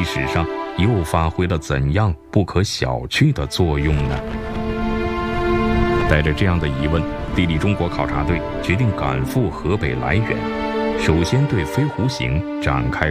史上又发挥了怎样不可小觑的作用呢？带着这样的疑问，地理中国考察队决定赶赴河北涞源，首先对飞狐型展开